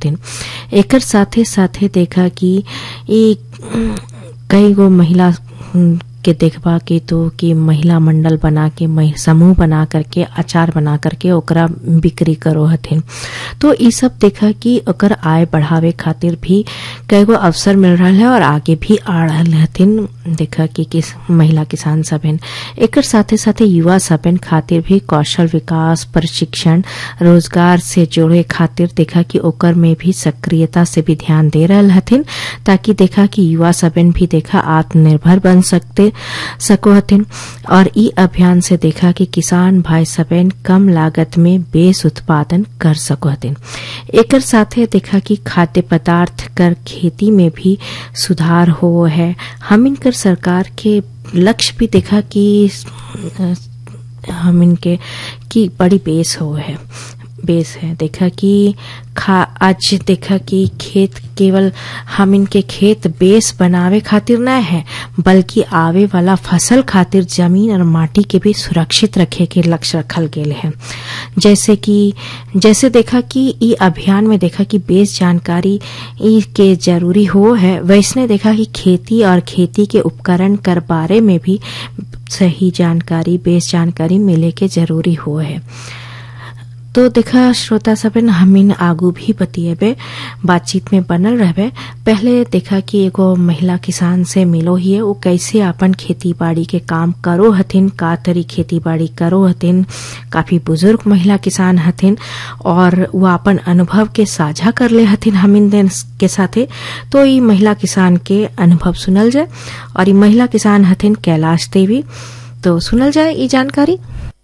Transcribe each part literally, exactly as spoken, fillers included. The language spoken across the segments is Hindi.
हथिन। एकर साथे साथे देखा कि एक कई गो महिला के देखबा के तो कि महिला मंडल बना के समूह बना करके अचार बना करके ओकरा बिक्री करो हथिन। तो ई सब देखा कि ओकर आय बढ़ावे खातिर भी कई गो अवसर मिल रहा है और आगे भी आ रहा हथिन। देखा कि किस महिला किसान सबन एकर साथे साथे युवा सबन खातिर भी कौशल विकास प्रशिक्षण रोजगार से जोड़े खातिर देखा कि ओकर में भी सक्रियता से भी ध्यान दे रहा हथिन, ताकि देखा कि युवा सबन भी देखा आत्मनिर्भर बन सकते सको हथिन। और ई अभियान से देखा कि किसान भाई सबन कम लागत में बेस उत्पादन कर सको हथिन। एकर साथे देखा कि खाद्य पदार्थ कर खेती में भी सुधार हो है। हम इनकर सरकार के लक्ष्य भी देखा कि हम इनके की बड़ी बेस हो है बेस है। देखा कि खा आज देखा कि खेत केवल हम इनके खेत बेस बनावे खातिर न है, बल्कि आवे वाला फसल खातिर जमीन और माटी के भी सुरक्षित रखे के लक्ष्य रखल गेल है। जैसे कि जैसे देखा कि ई अभियान में देखा कि बेस जानकारी ई के जरूरी हो है, वैसने देखा कि खेती और खेती के उपकरण कर बारे में भी सही जानकारी बेस जानकारी मिले के जरूरी हो है। तो देखा श्रोता सबन हम इन आगू भी बतिएबे बातचीत में बनल रहबे। पहले देखा कि एगो महिला किसान से मिलो ही है, वो कैसे अपन खेती बाड़ी के काम करो हथिन, का तरी खेती बाड़ी करो हथिन। काफी बुजुर्ग महिला किसान हथिन और वो अपन अनुभव के साझा कर ले हथिन हम इन दिन के साथे। तो ये महिला किसान के अनुभव सुनल जाए और ये महिला किसान हथिन कैलाश देवी। तो सुनल जाए ये जानकारी।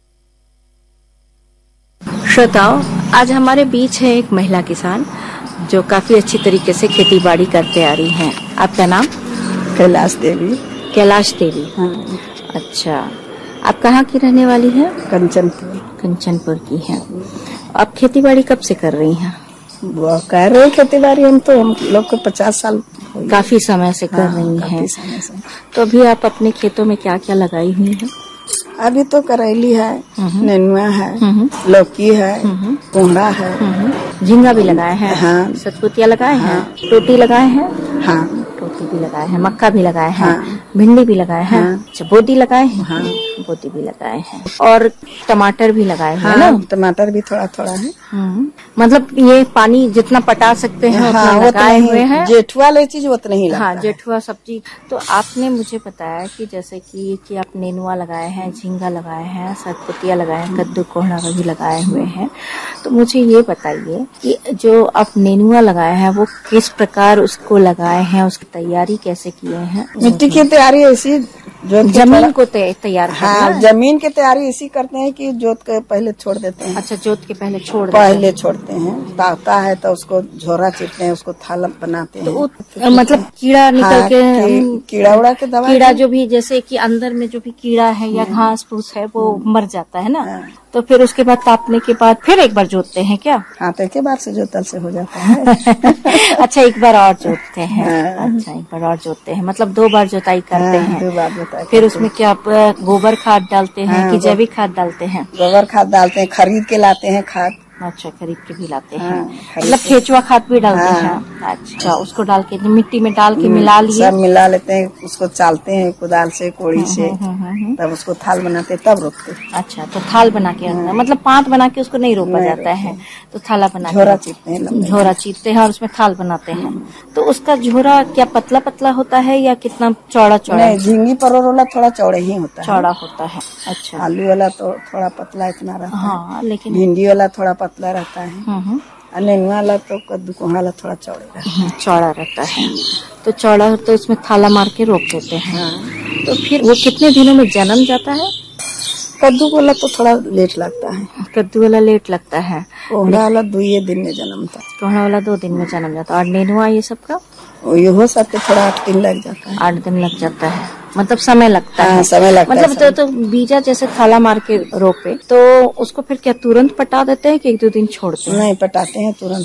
श्रोताओं, आज हमारे बीच है एक महिला किसान जो काफी अच्छी तरीके से खेती बाड़ी करते आ रही हैं। आपका नाम? कैलाश देवी। कैलाश देवी, हाँ। अच्छा, आप कहाँ की रहने वाली हैं? कंचनपुर। कंचनपुर की हैं। आप खेती बाड़ी कब से कर रही हैं? वो कर रहे खेती बाड़ी हम तो हम लोग को पचास साल काफी समय से कर हाँ, रही हैं। समय से। तो अभी आप अपने खेतों में क्या क्या लगाई हुई हैं? अभी तो करेली है, नेनुआ है, लौकी है, कोहड़ा है, झींगा भी लगाए हैं, हाँ। सतपुतिया लगाए हैं, हाँ। टोटी लगाए हैं, हाँ। टोटी भी लगाए हैं, मक्का भी लगाए हैं, हाँ। भिंडी भी लगाए हैं, हाँ। अच्छा, बोदी लगाए हैं, हाँ। बोदी भी लगाए हैं और टमाटर भी लगाए हैं। हाँ, ना टमाटर भी थोड़ा थोड़ा है। मतलब ये पानी जितना पटा सकते हैं उतना हाँ, लगाए हुए हैं। जेठुआ वाली चीज उतना ही लगता हाँ, है। जेठुआ सब्जी। तो आपने मुझे बताया कि जैसे कि कि आप नेनुआ लगाए हैं, झींगा लगाए हैं, सतपुतिया लगाए हैं, कद्दू कोहड़ा भी लगाए हुए हैं। तो मुझे ये बताइए कि जो आप नेनुआ लगाए हैं वो किस प्रकार उसको लगाए हैं, उसकी तैयारी कैसे किए हैं? मिट्टी की तैयारी ऐसी जो जमीन को तैयार करना हाँ, है? जमीन की तैयारी इसी करते हैं कि जोत के पहले छोड़ देते हैं। अच्छा, जोत के पहले छोड़ देते पहले हैं। छोड़ते हैं, ताकता है तो उसको झोरा चीरते हैं, उसको थाल बनाते हैं। तो मतलब कीड़ा निकल हाँ, के की, कीड़ा उड़ा के दवा कीड़ा जो भी जैसे कि अंदर में जो भी कीड़ा है या घास फूस है वो मर जाता है ना। हाँ। तो फिर उसके बाद तापने के बाद फिर एक बार जोतते हैं क्या? हाँ, तो एक बार से जोतल से हो जाता है। अच्छा, एक बार और जोतते हैं। हाँ। अच्छा, एक बार और जोतते हैं, मतलब दो बार जोताई करते हाँ, हैं। दो बार जोताई फिर करते उसमें क्या आप गोबर खाद डालते हैं हाँ, कि जैविक खाद डालते हैं? गोबर खाद डालते हैं, खरीद के लाते हैं खाद। अच्छा, खरीद के भी लाते हाँ, हैं, खरीद मतलब के। केचुआ खाद भी डालते हाँ। हैं। अच्छा, उसको डाल के मिट्टी में डाल के मिला लिए, सब मिला लेते हैं, उसको चालते हैं कुदाल से, कोड़ी से, तब उसको थाल बनाते तब रोपते। अच्छा, तो थाल बना के रखना, मतलब पात बना के उसको नहीं रोपा जाता है, तो थाला बना झोरा के चीरते हैं, लंबे झोरा चीरते हैं और उसमें थाल बनाते हैं। तो उसका झोरा क्या पतला पतला होता है या कितना चौड़ा चौड़ा? नहीं, झींगी परोर वाला थोड़ा चौड़े ही होता है। चौड़ा होता है। अच्छा, आलू वाला तो थोड़ा पतला इतना रहता है। हाँ, लेकिन भिंडी वाला थोड़ा पतला रहता है, हम्म, और नेनुआ वाला तो कद्दू कोहड़ा वाला थोड़ा चौड़े रहता है। चौड़ा रहता है। तो चौड़ा हो तो उसमें थाला मार के रोक देते हैं। हाँ। तो फिर वो कितने दिनों में जन्म जाता है? कद्दू वाला तो थोड़ा लेट लगता है, कद्दू वाला लेट लगता है, कोहड़ा वाला दो ही दिन में जन्मता। कोहड़ा वाला दो दिन में जन्म जाता है और नेनुआ ये सब का यो सब के थोड़ा आठ दिन लग जाता है। आठ दिन लग जाता है, मतलब समय लगता हाँ, है। समय लगता मतलब है, तो, तो बीजा जैसे थाला मार के रोपे तो उसको फिर क्या तुरंत पटा देते हैं कि एक दो दिन छोड़ते हैं? नहीं, पटाते हैं तुरंत ही।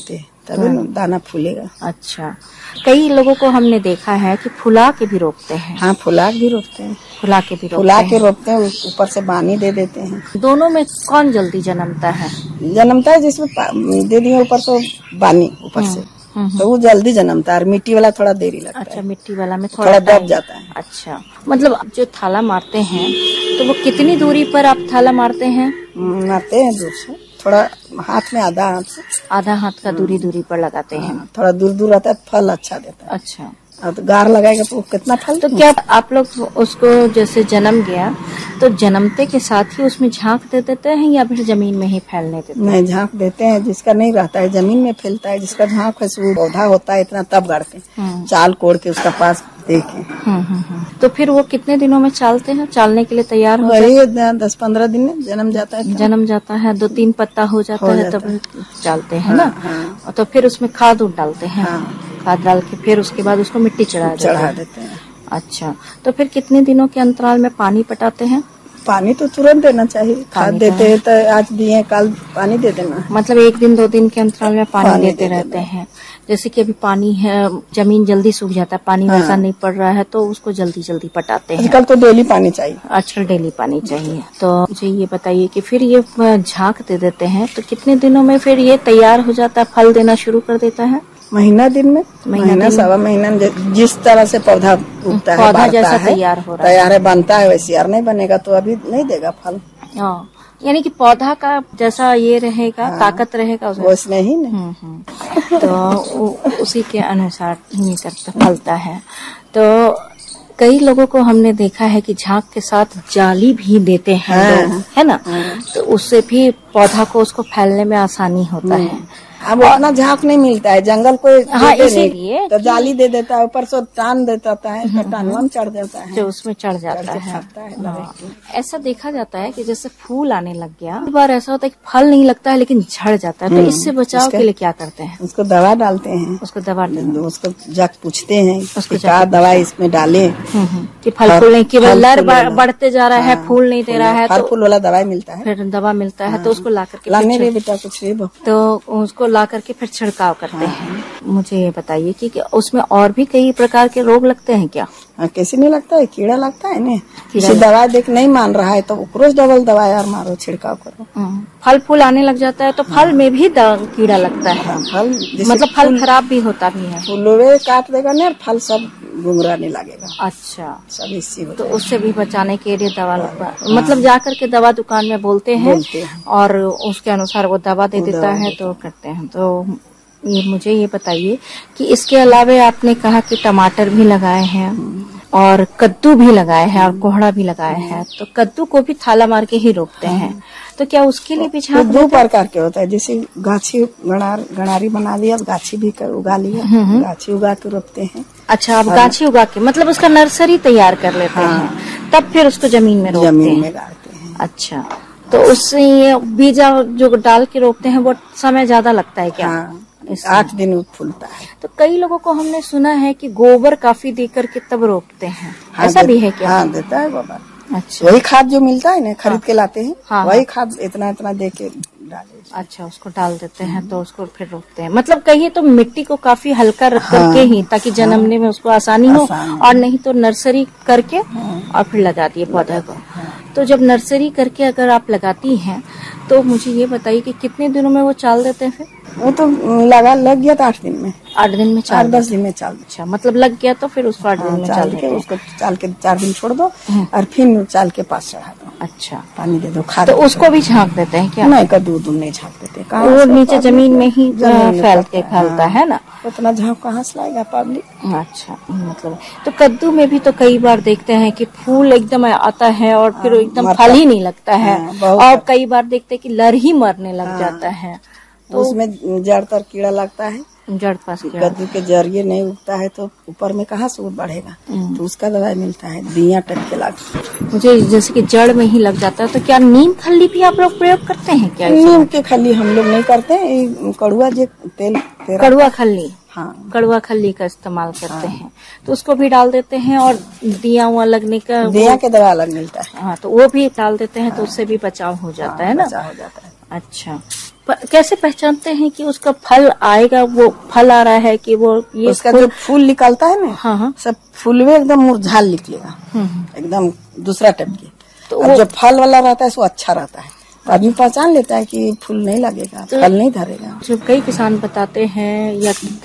तभी न दाना फूलेगा। अच्छा, कई लोगों को हमने देखा है कि फुला के भी रोपते हैं। हाँ, फुला के भी रोपते हैं। फुला के भी रोपते फुला के हैं। रोपते हैं, ऊपर से पानी दे देते हैं। दोनों में कौन जल्दी जन्मता है? जन्मता है जिसमें पा- दे दिए ऊपर से पानी ऊपर से, तो वो जल्दी जन्मता है। और मिट्टी वाला थोड़ा देरी लगता अच्छा, है, मिट्टी वाला में थोड़ा थोड़ा दब time- जाता है। अच्छा, मतलब जो थाला मारते हैं तो वो कितनी दूरी पर आप थाला मारते हैं? मारते हैं दूर से, थोड़ा हाथ में, आधा हाथ से, आधा हाथ का दूरी दूरी पर लगाते हैं। थोड़ा दूर दूर रहता है, फल अच्छा देता है। अच्छा, और तो गार लगाएगा तो कितना फल। तो क्या आप लोग उसको जैसे जन्म गया तो जन्मते के साथ ही उसमें झांक दे देते हैं या फिर जमीन में ही फैलने देते हैं? नहीं, झांक देते हैं। जिसका नहीं रहता है जमीन में फैलता है, जिसका झांक है वो पौधा होता है इतना, तब गाड़ते हैं, चाल कोड़ के उसका पास देखे। हम्म हम्म हम्म। तो फिर वो कितने दिनों में चालते हैं, चालने के लिए तैयार हो जाते वही दस पंद्रह दिन में जन्म जाता है। जन्म जाता है, दो तीन पत्ता हो जाता हो है जाता तब चालते हैं ना। हाँ। और तो फिर उसमें खाद उड़ डालते हैं। हाँ। खाद डाल के फिर उसके बाद उसको मिट्टी चढ़ा देते चढ़ा हैं। देते हैं। अच्छा, तो फिर कितने दिनों के अंतराल में पानी पटाते हैं? पानी तो तुरंत देना चाहिए। खाद पानी देते हैं तो आज दिए कल पानी दे देना है। मतलब एक दिन दो दिन के अंतराल में पानी, पानी देते दे रहते देना। हैं। जैसे कि अभी पानी है, जमीन जल्दी सूख जाता है, पानी हाँ। वैसा नहीं पड़ रहा है तो उसको जल्दी जल्दी पटाते हैं। आजकल तो डेली पानी चाहिए। आजकल डेली पानी चाहिए। तो मुझे ये बताइए कि फिर ये झांक दे देते हैं तो कितने दिनों में फिर ये तैयार हो जाता है, फल देना शुरू कर देता है? महीना दिन में, महीना महीना दिन सवा महीना में जि- जिस तरह से पौधा उगता है, पौधा बढ़ता जैसा है, तैयार हो रहा है। तैयार है, बनता है, वैसे यार नहीं बनेगा तो अभी नहीं देगा फल। हाँ, यानी कि पौधा का जैसा ये रहेगा, हाँ। ताकत रहेगा उसमें। वैसे ही नहीं। हम्म, हम्म। तो उ- उसी के अनुसार ही करता फलता है। तो कई लोगों को हमने देखा है कि झांक के साथ जाली भी देते हैं हाँ। लोग, है ना। तो उससे भी पौधा को उसको फैलने में आसानी होता है। अब उतना झांक नहीं मिलता है, जंगल कोई हाँ, देते इसीलिए नहीं, तो जाली दे देता है, ऊपर से टान देता है, तो टानवा में चढ़ जाता है, जो उसमें चढ़ चढ़ जाता के है। फटता है। हाँ। ऐसा देखा जाता है कि जैसे फूल आने लग गया, कई बार ऐसा होता है कि फल नहीं लगता है लेकिन झड़ जाता है, तो इससे बचाव उसके- के लिए क्या करते हैं? उसको दवा डालते हैं। उसको दवा देना। उसको जाके पूछते हैं उसको कि जाके क्या दवा इसमें डाले। हम्म, हम्म, कि फल फल- फूल नहीं, केवल फल लर फूल वाला। बढ़ते जा रहा है, हाँ, फूल नहीं दे रहा है, फल तो फूल वाला दवाई मिलता है। फिर दवा मिलता है तो उसको ला करके लाने फिर रे छिड़- बेटा कुछ रे बहू। तो उसको ला करके फिर छिड़काव करते हैं। मुझे ये बताइए कि, कि उसमें और भी कई प्रकार के रोग लगते हैं क्या? हाँ, कैसे नहीं लगता है, कीड़ा लगता है ना। कीड़ा किसी दवाई देख नहीं मान रहा है तो उकरोच डबल दवाई यार मारो, छिड़काव करो। हम्म, फल फूल आने लग जाता है तो फल में भी द- कीड़ा लगता है। हाँ, फल जैसे मतलब फल फूल- खराब भी होता भी है। फूलों काट देगा ना, फल सब गुंगराने लगेगा, अच्छा, सब इसी तो होता है। उससे भी बचाने के लिए दवा लगता है। मतलब जाकर के दवा दुकान में बोलते हैं, बोलते हैं। और उसके अनुसार वो दवा दे वो देता दवा है देता तो करते हैं। तो ये मुझे ये बताइए कि इसके अलावा आपने कहा कि टमाटर भी लगाए हैं और कद्दू भी लगाए हैं और कोहड़ा भी लगाया है, तो कद्दू को भी थाला मार के ही रोकते हैं, तो क्या उसके लिए भी तो झांक दो देते हैं? प्रकार के होता है, जैसे गाछी गणार गणारी बना लिया, गाछी भी कर, उगा लिया, गाछी उगा के रोपते हैं। अच्छा, आप गाछी उगा के मतलब उसका नर्सरी तैयार कर लेते हाँ। हैं, तब फिर उसको जमीन में रोपते जमीन हैं। में गाड़ते हैं। अच्छा, तो उससे ये बीजा जो डाल के रोपते हैं वो समय ज्यादा लगता है क्या? हाँ, इसमें? आठ दिन वो फूलता है। तो कई लोगों को हमने सुना है कि गोबर काफी दे करके तब रोपते हैं, हाँ, ऐसा दे- भी है क्या? हाँ, देता है गोबर। अच्छा वही खाद जो मिलता है ना, खरीद के लाते हैं, हाँ, वही हाँ। खाद इतना इतना दे के डाले। अच्छा, उसको डाल देते हैं तो उसको फिर रोकते हैं। मतलब कहिए तो मिट्टी को काफी हल्का रख करके ही, ताकि जन्मने में उसको आसानी हो, आसान हो। और नहीं तो नर्सरी करके और फिर लगा दिए पौधे को। तो जब नर्सरी करके अगर आप लगाती हैं तो मुझे ये बताइए कि कितने दिनों में वो चाल देते हैं? फिर वो तो लगा लग गया था आठ दिन में, आठ दिन में आठ चाल दस दिन में चाल दो। अच्छा, मतलब लग गया तो फिर उसको आठ दिन हाँ, में चाल चाल देते के हैं। उसको चाल के चार दिन छोड़ दो और फिर चाल के पास चढ़ा दो, अच्छा, पानी दे दो, खाद तो दे उसको भी झांक देते हैं क्या? दो। नहीं, कद्दू दूध नहीं झाँक देते, कहाँ वो से नीचे पब्लिक जमीन में ही जमीन में फैल पड़ता के फैलता हाँ। है ना। उतना झाँक कहाँ से लाएगा पब्लिक। अच्छा, मतलब तो कद्दू में भी तो कई बार देखते हैं कि फूल एकदम आता है और फिर हाँ, एकदम मरता फल ही नहीं लगता है, हाँ, बहुत और है। कई बार देखते हैं कि लर ही मरने लग हाँ। जाता है, तो उसमें जड़ तर कीड़ा लगता है, जड़ पास कीड़ा। कद्दू के जरिए नहीं उगता है तो ऊपर में कहाँ से बढ़ेगा, तो उसका दवाई मिलता है, दिया टट के लाग। मुझे जैसे कि जड़ में ही लग जाता है, तो क्या नीम खल्ली भी आप लोग प्रयोग करते हैं क्या? नीम के खली हम लोग नहीं करते हैं, ये कड़ुआ जो तेल तेरा- कड़ुआ खल्ली, हाँ, कड़ुआ खल्ली का इस्तेमाल करते हैं, तो उसको भी डाल देते हैं, और दिया हुआ लगने का वो- दिया के दवा अलग मिलता है। हाँ, तो वो भी डाल देते हैं तो उससे भी बचाव हो जाता है ना। बचा हो जाता है। अच्छा, प- कैसे पहचानते हैं कि उसका फल आएगा, वो फल आ रहा है कि वो ये उसका फूल- जो फूल निकलता है ना, हाँ हाँ सब फूल में एकदम मुरझाल निकलेगा, हम्म, एकदम दूसरा टाइप के। तो अब वो- जो फल वाला रहता है वो अच्छा रहता है, तो आदमी पहचान लेता है कि फूल नहीं लगेगा, तो- फल नहीं धरेगा। जो कई किसान बताते हैं या